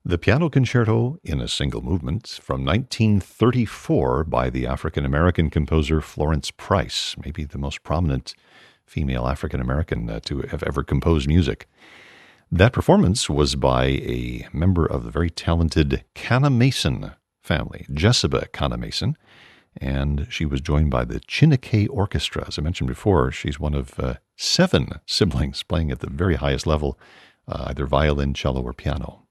The Piano Concerto in a Single Movement from 1934 by the African-American composer Florence Price, maybe the most prominent female African-American to have ever composed music. That performance was by a member of the very talented Canna-Mason family, Jessica Canna-Mason, and she was joined by the Chineke Orchestra. As I mentioned before, she's one of 7 siblings playing at the very highest level, either violin, cello, or piano.